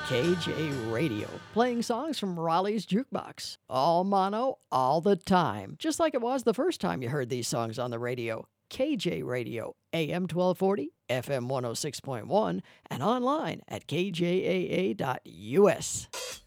KJ Radio, playing songs from Raleigh's Jukebox. All mono, all the time. Just like it was the first time you heard these songs on the radio. KJ Radio, AM 1240, FM 106.1, and online at kjaa.us.